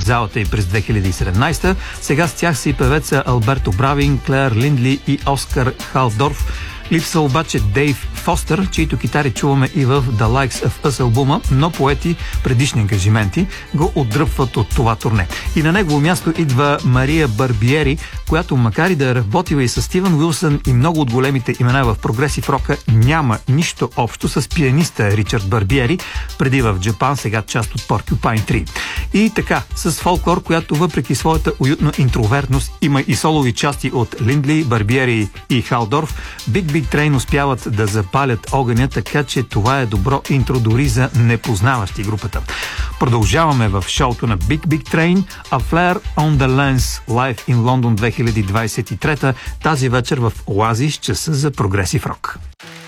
залата и през 2017. Сега с тях са и певеца Алберто Бравин, Клеер Линдли и Оскар Халдорф. Липсва обаче Дейв Фостер, чието китари чуваме и в The Likes of Us албума, но поети предишни ангажименти го отдръпват от това турне. И на негово място идва Мария Барбиери, която макар и да е работила и с Стивън Уилсън и много от големите имена в прогресив рока, няма нищо общо с пианиста Ричард Барбиери, преди в Джапан, сега част от Porcupine Tree. И така, с фолклор, която въпреки своята уютна интровертност има и солови части от Линдли, Барбиери и Халдорф, Big Train успяват да запалят огъня, така че това е добро интро дори за непознаващи групата. Продължаваме в шоуто на Big Train, A Flare on the Lens, Live in London 2023, тази вечер в Оазис, часа за прогресив рок.